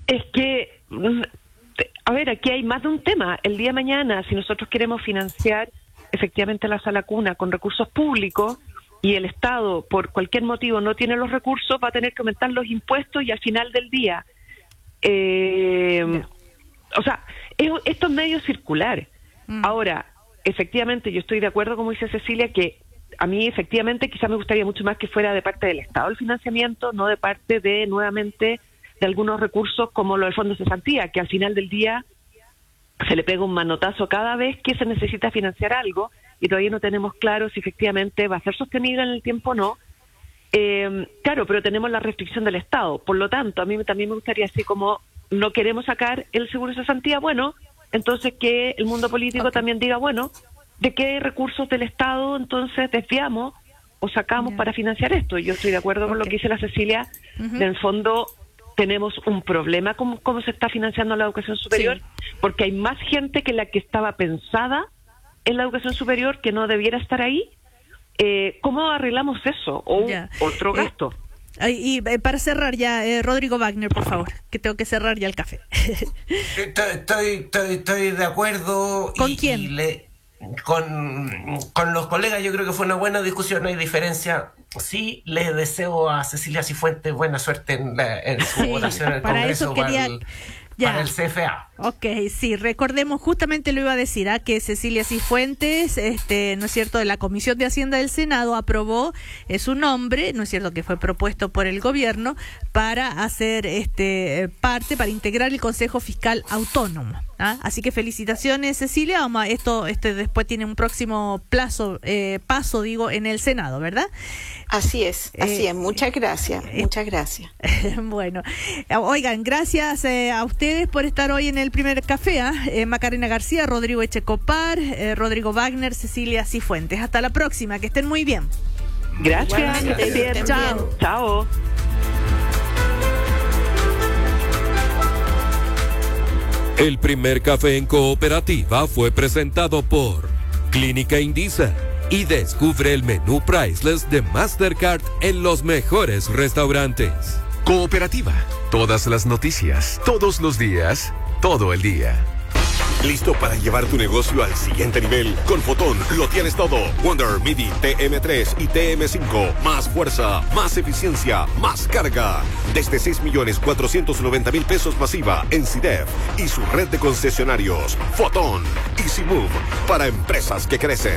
Es que, a ver, aquí hay más de un tema. El día de mañana, si nosotros queremos financiar efectivamente la sala cuna con recursos públicos y el Estado, por cualquier motivo, no tiene los recursos, va a tener que aumentar los impuestos y al final del día, o sea, esto es medio circular. Ahora, efectivamente, yo estoy de acuerdo, como dice Cecilia, que a mí efectivamente quizás me gustaría mucho más que fuera de parte del Estado el financiamiento, no de parte de, nuevamente, de algunos recursos como lo del Fondo de Cesantía, que al final del día se le pega un manotazo cada vez que se necesita financiar algo y todavía no tenemos claro si efectivamente va a ser sostenible en el tiempo o no. Claro, pero tenemos la restricción del Estado. Por lo tanto, a mí también me gustaría, así como no queremos sacar el seguro de cesantía, bueno, entonces que el mundo político también diga, bueno, ¿de qué recursos del Estado entonces desviamos o sacamos para financiar esto? Yo estoy de acuerdo con lo que dice la Cecilia. En el fondo tenemos un problema con cómo se está financiando la educación superior, porque hay más gente que la que estaba pensada en la educación superior que no debiera estar ahí. ¿Cómo arreglamos eso? O otro gasto. Y para cerrar ya, Rodrigo Wagner, por favor, que tengo que cerrar ya el café. Estoy de acuerdo. ¿Con quién? Con los colegas. Yo creo que fue una buena discusión, no hay diferencia. Sí, le deseo a Cecilia Cifuentes buena suerte en su votación en el Congreso para el CFA. Ok, sí, recordemos, justamente lo iba a decir, que Cecilia Cifuentes, ¿no es cierto?, de la Comisión de Hacienda del Senado aprobó su nombre, ¿no es cierto?, que fue propuesto por el gobierno para hacer parte, para integrar el Consejo Fiscal Autónomo. Así que felicitaciones, Cecilia. Esto después tiene un próximo paso en el Senado, ¿verdad? Así es. Muchas gracias. Bueno, oigan, gracias a ustedes por estar hoy en el primer café. Macarena García, Rodrigo Echecopar, Rodrigo Wagner, Cecilia Cifuentes. Hasta la próxima, que estén muy bien. Gracias. Chao. Chao. El primer café en Cooperativa fue presentado por Clínica Indisa y descubre el menú Priceless de Mastercard en los mejores restaurantes. Cooperativa, todas las noticias, todos los días, todo el día. ¿Listo para llevar tu negocio al siguiente nivel? Con Fotón lo tienes todo. Wonder Midi TM3 y TM5. Más fuerza, más eficiencia, más carga. Desde 6.490.000 pesos masiva en CIDEF y su red de concesionarios. Fotón, Easy Move, para empresas que crecen.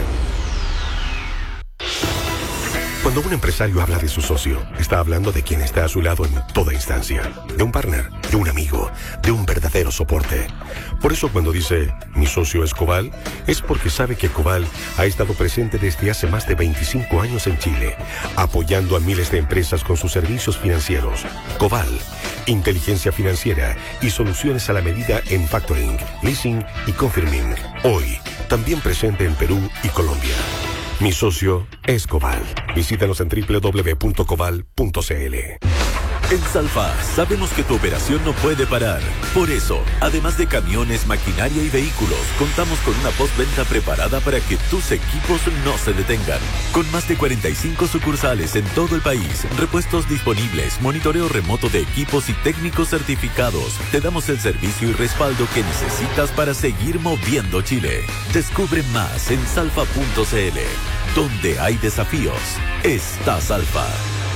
Cuando un empresario habla de su socio, está hablando de quien está a su lado en toda instancia. De un partner, de un amigo, de un verdadero soporte. Por eso cuando dice, mi socio es Cobal, es porque sabe que Cobal ha estado presente desde hace más de 25 años en Chile, apoyando a miles de empresas con sus servicios financieros. Cobal, inteligencia financiera y soluciones a la medida en factoring, leasing y confirming. Hoy, también presente en Perú y Colombia. Mi socio es Cobal. Visítanos en www.cobal.cl. En Salfa sabemos que tu operación no puede parar. Por eso, además de camiones, maquinaria y vehículos, contamos con una postventa preparada para que tus equipos no se detengan. Con más de 45 sucursales en todo el país, repuestos disponibles, monitoreo remoto de equipos y técnicos certificados, te damos el servicio y respaldo que necesitas para seguir moviendo Chile. Descubre más en salfa.cl. Donde hay desafíos, está Salfa.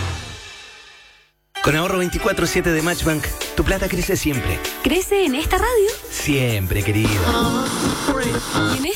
Con ahorro 24/7 de Matchbank, tu plata crece siempre. ¿Crece en esta radio? Siempre, querido. ¿Y en esta?